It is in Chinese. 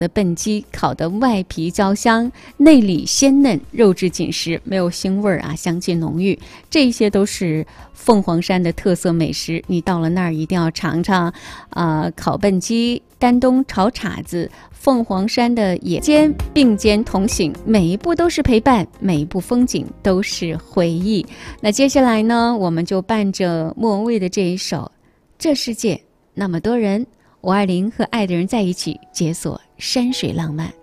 的笨鸡烤得外皮焦香，内里鲜嫩，肉质紧实，没有腥味啊，香气浓郁。这些都是凤凰山的特色美食，你到了那儿一定要尝尝。烤笨鸡、丹东炒叉子、凤凰山的野煎并肩同行，每一步都是陪伴，每一步风景都是回忆。那接下来呢，我们就伴着莫文蔚的这一首《这世界那么多人》，520和爱的人在一起，解锁山水浪漫。